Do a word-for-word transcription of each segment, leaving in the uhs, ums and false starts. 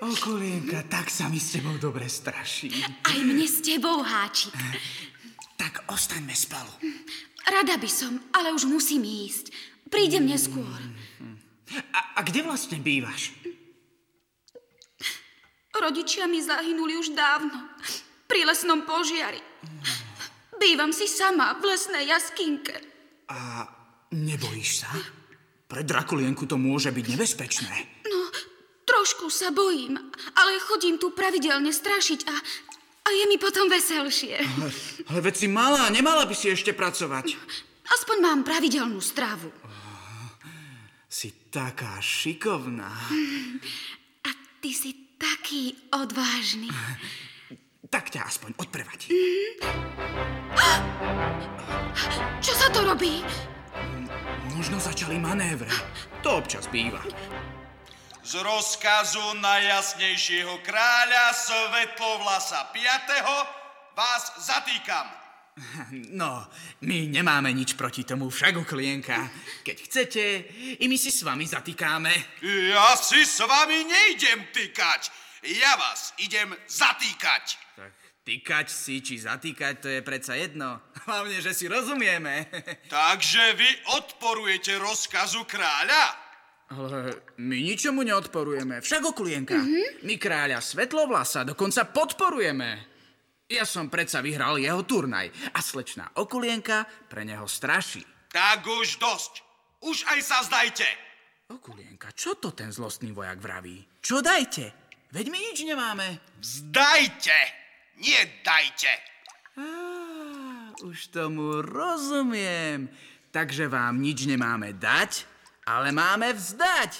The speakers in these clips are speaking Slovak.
Okulienka, tak sa mi s tebou dobre straší. Aj mne s tebou, Háčik. Tak ostaňme spolu. Rada by som, ale už musím ísť. Prídem neskôr. A, a kde vlastne bývaš? Rodičia mi zahynuli už dávno. Pri lesnom požiari. Bývam si sama v lesnej jaskinke. A nebojíš sa? Pre Drakulienku to môže byť nebezpečné. No, trošku sa bojím, ale chodím tu pravidelne strašiť a, a je mi potom veselšie. Ale, ale veď si malá, nemala by si ešte pracovať. Aspoň mám pravidelnú stravu. Oh, si taká šikovná. A ty si taký odvážny. Tak ťa aspoň odprevadí. Čo sa to robí? Možno začali manévre. To občas býva. Z rozkazu najjasnejšieho kráľa Svetlovlasa piateho vás zatýkam. No, my nemáme nič proti tomu, však, Okulienka. Keď chcete, i my si s vami zatýkáme. Ja si s vami nejdem tykať. Ja vás idem zatýkať. Tak tykať si, či zatýkať, to je predsa jedno. Hlavne, že si rozumieme. Takže vy odporujete rozkazu kráľa? Ale my ničomu neodporujeme. Však, Okulienka, mm-hmm. my kráľa Svetlovlasa dokonca podporujeme. Ja som predsa vyhral jeho turnaj a slečná Okulienka pre neho straší. Tak už dosť. Už aj sa vzdajte. Okulienka, čo to ten zlostný vojak vraví? Čo dajte? Veď my nič nemáme. Vzdajte, nie dajte. Á, už tomu rozumiem. Takže vám nič nemáme dať, ale máme vzdať.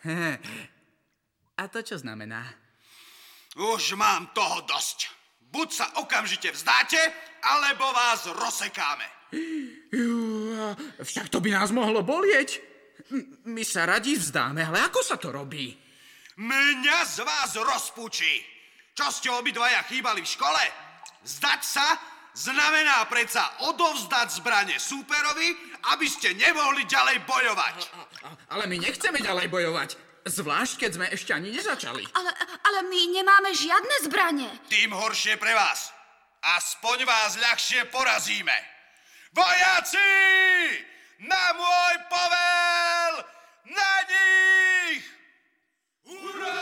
A to čo znamená? Už mám toho dosť. Buď sa okamžite vzdáte, alebo vás rozsekáme. Jú, však to by nás mohlo bolieť. My sa radi vzdáme, ale ako sa to robí? Mňa z vás rozpúči. Čo ste obidvaja chýbali v škole? Vzdať sa znamená predsa odovzdať zbrane súperovi, aby ste nemohli ďalej bojovať. A, a, ale my nechceme ďalej bojovať. Zvlášť, keď sme ešte ani nezačali. Ale, ale my nemáme žiadne zbrane. Tým horšie pre vás. Aspoň vás ľahšie porazíme. Vojaci! Na môj povel! Na nich! Hurá!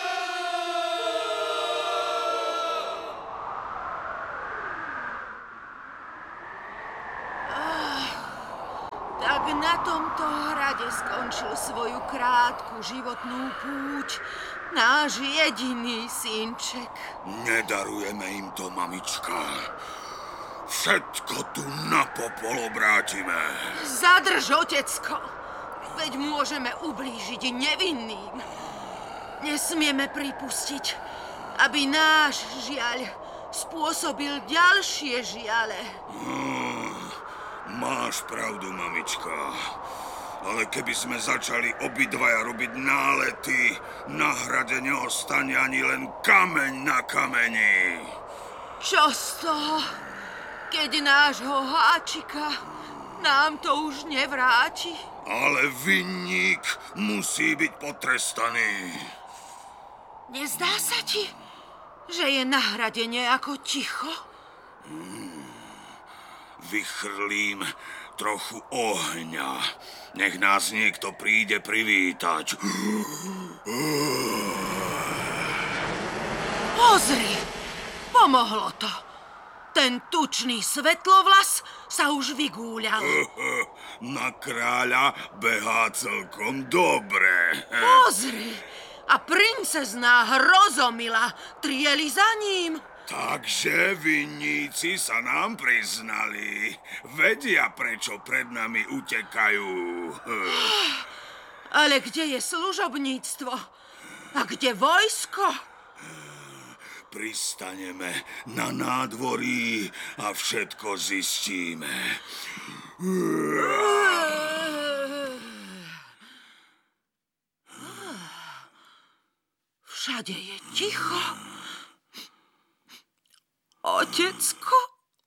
Ah, tak na tomto hrade skončil svoju krátku životnú púť náš jediný synček. Nedarujeme im to, mamička. Všetko tu na popol obrátime. Zadrž, otecko. Veď môžeme ublížiť nevinným. Nesmieme pripustiť, aby náš žiaľ spôsobil ďalšie žiale. Hmm, máš pravdu, mamička. Ale keby sme začali obidvaja robiť nálety, na hrade neostane ani len kameň na kameni. Čo z toho, keď nášho Háčika nám to už nevráti? Ale vinník musí byť potrestaný. Nezdá sa ti, že je na hrade nejako ticho? Hmm, vychrlím trochu ohňa. Nech nás niekto príde privítať. Pozri, pomohlo to. Ten tučný Svetlovlas sa už vygúľal. Na kráľa behá celkom dobre. Pozri, a princezná Hrozomila trieli za ním. Takže vinníci sa nám priznali. Vedia, prečo pred nami utekajú. Ale kde je služobníctvo? A kde vojsko? Pristaneme na nádvorí a všetko zistíme. Všade je ticho. Otecko,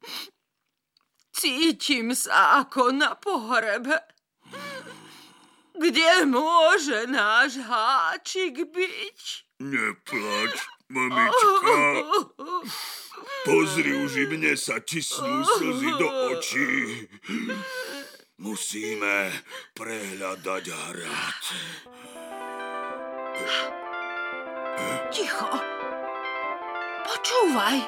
cítim sa ako na pohrebe. Kde môže náš Háčik byť? Neplač, mamička. Pozri, už i mne sa tisnú slzy do očí. Musíme prehľadať hrad. Ticho. Počúvaj.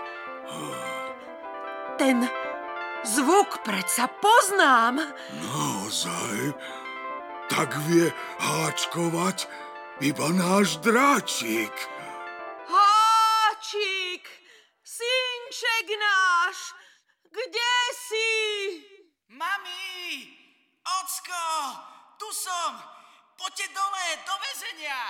Ten zvuk predsa poznám. Naozaj? Tak vie háčkovať iba náš dráčik. Háčik, synček náš, kde si? Mami! Ocko! Tu som! Poďte dole, do väzenia!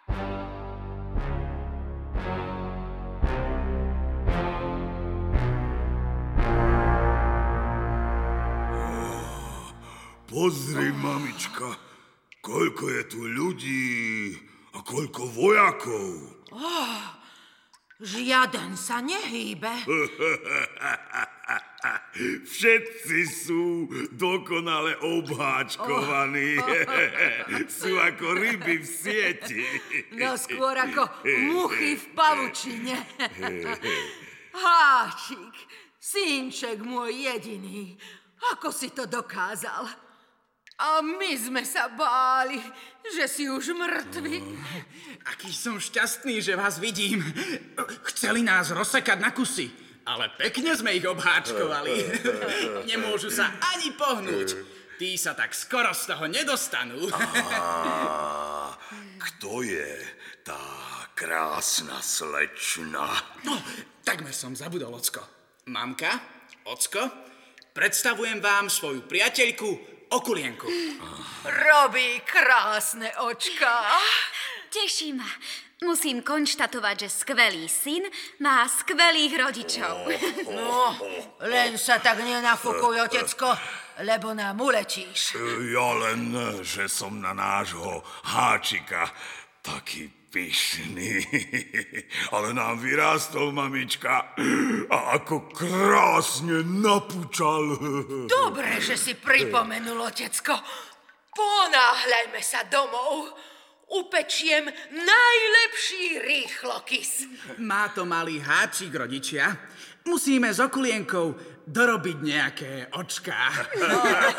Pozri, mamička, koľko je tu ľudí a koľko vojakov. Oh, žiaden sa nehýbe. Všetci sú dokonale obháčkovaní. Sú ako ryby v sieti. No skôr ako muchy v pavučine. Háčik, synček môj jediný, ako si to dokázal? A my sme sa báli, že si už mŕtvy. Aký som šťastný, že vás vidím. Chceli nás rozsekať na kusy, ale pekne sme ich obháčkovali. Nemôžu sa ani pohnúť. Tí sa tak skoro z toho nedostanú. A kto je tá krásna slečna? No, takmer som zabudol, ocko. Mamka, ocko, predstavujem vám svoju priateľku Okulienku. Robí krásne očká. Teší ma. Musím konštatovať, že skvelý syn má skvelých rodičov. No, len sa tak nenafúkuj, otecko, lebo nám uletíš. Ja len, že som na nášho háčika taký pyšný. Ale nám vyrástol, mamička, a ako krásne napučal. Dobre, že si pripomenul, otecko. Ponáhľajme sa domov. Upečiem najlepší rýchlokys. Má to malý háčik, rodičia. Musíme s Okulienkou dorobiť nejaké očká.